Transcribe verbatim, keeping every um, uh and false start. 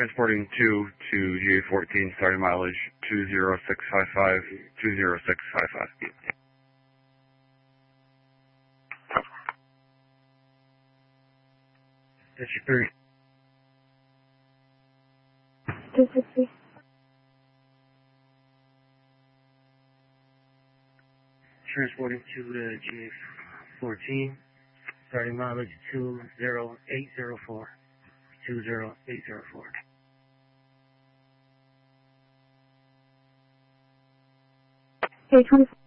transporting two to G A fourteen, starting mileage two zero six five five, two zero six five five. That's your three. two sixty. Transporting two to G A fourteen, starting mileage two zero eight zero four. two zero eight zero four. A twenty-four.